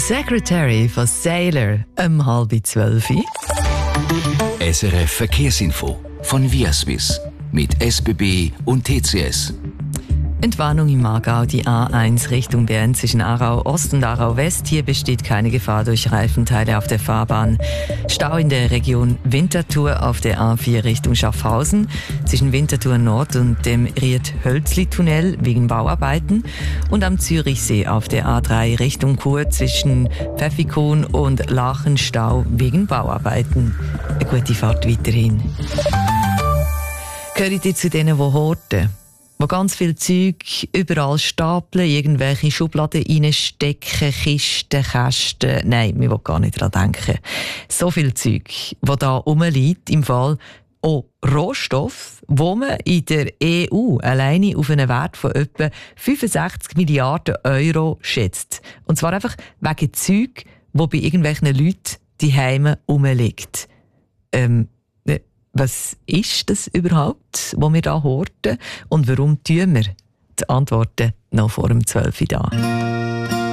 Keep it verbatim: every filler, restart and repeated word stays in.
Secretary von Sailor um halb zwölf. S R F Verkehrsinfo von Viaswiss mit S B B und T C S. Entwarnung im Aargau, die A eins Richtung Bern zwischen Aarau Ost und Aarau West. Hier besteht keine Gefahr durch Reifenteile auf der Fahrbahn. Stau in der Region Winterthur auf der A vier Richtung Schaffhausen zwischen Winterthur Nord und dem Ried-Hölzli-Tunnel wegen Bauarbeiten. Und am Zürichsee auf der A drei Richtung Chur zwischen Pfäffikon und Lachenstau wegen Bauarbeiten. Eine gute Fahrt weiterhin. Gehört ihr zu denen, die horten? Wo ganz viel Zeug überall stapeln, irgendwelche Schubladen reinstecken, Kisten, Kästen. Nein, wir wollen gar nicht daran denken. So viel Zeug, das da rumliegt, im Fall auch Rohstoff, wo man in der E U alleine auf einen Wert von etwa fünfundsechzig Milliarden Euro schätzt. Und zwar einfach wegen Zeug, das bei irgendwelchen Leuten die Heime rumliegt. Ähm, Was ist das überhaupt, was wir da horten? Und warum tun wir? Die Antworten noch vor dem zwölf Uhr da.